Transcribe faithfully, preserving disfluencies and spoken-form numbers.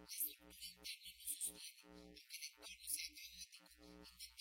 la estructura interna no sostiene, aunque el entorno sea caótico,